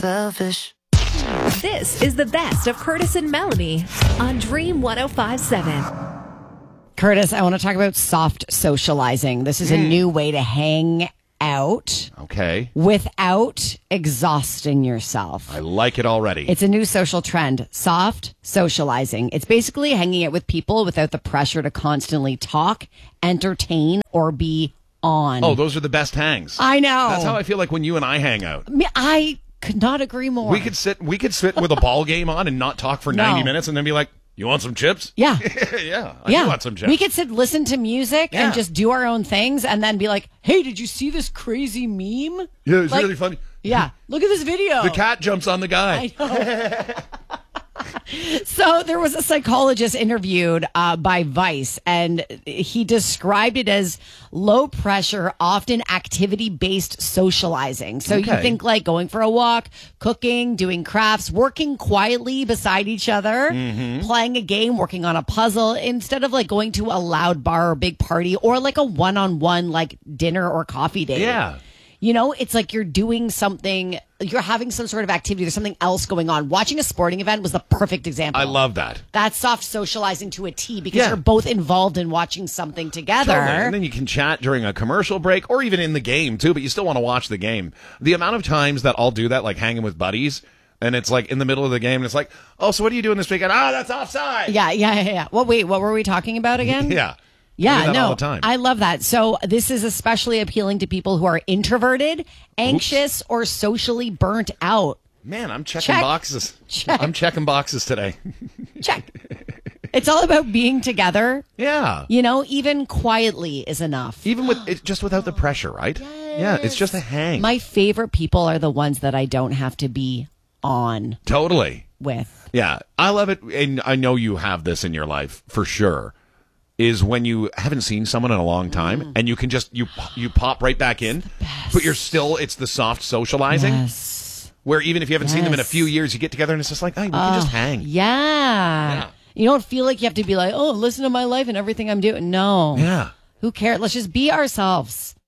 Selfish. This is the best of Curtis and Melanie on Dream 105.7. Curtis, I want to talk about soft socializing. This is a new way to hang out. Okay. Without exhausting yourself. I like it already. It's a new social trend, soft socializing. It's basically hanging out with people without the pressure to constantly talk, entertain, or be on. Oh, those are the best hangs. I know. That's how I feel like when you and I hang out. I could not agree more. We could sit with a ball game on and not talk for 90 minutes and then be like, you want some chips? Yeah. Yeah, I do want some chips. We could listen to music Yeah. and just do our own things and then be like, hey, did you see this crazy meme? Yeah, it's really funny. Yeah, look at this video. The cat jumps on the guy. I know. So there was a psychologist interviewed by Vice, and he described it as low pressure, often activity based socializing. So you Okay. think like going for a walk, cooking, doing crafts, working quietly beside each other, playing a game, working on a puzzle, instead of like going to a loud bar or big party or like a one-on-one like dinner or coffee date. Yeah. You know, it's like you're doing something, you're having some sort of activity. There's something else going on. Watching a sporting event was the perfect example. I love that. That's soft socializing to a T because Yeah. you're both involved in watching something together. Totally. And then you can chat during a commercial break or even in the game too, but you still want to watch the game. The amount of times that I'll do that, like hanging with buddies, and it's like in the middle of the game, and it's like, oh, so what are you doing this weekend? Ah, that's offside. Yeah. Well, wait, what were we talking about again? Yeah. I Yeah, do that no, all the time. I love that. So this is especially appealing to people who are introverted, anxious, or socially burnt out. Man, I'm checking Check. boxes. Check. I'm checking boxes today. Check. It's all about being together. Yeah. You know, even quietly is enough. Even with it, just without the pressure, right? Yeah, it's just a hang. My favorite people are the ones that I don't have to be on Totally. with. Yeah, I love it, and I know you have this in your life for sure. Is when you haven't seen someone in a long time, and you can just you pop right back in, but you're still it's the soft socializing. Yes. Where even if you haven't seen them in a Yes. few years, you get together and it's just like, hey, we can just hang. Yeah. You don't feel like you have to be like, oh, listen to my life and everything I'm doing. No. Yeah. Who cares? Let's just be ourselves.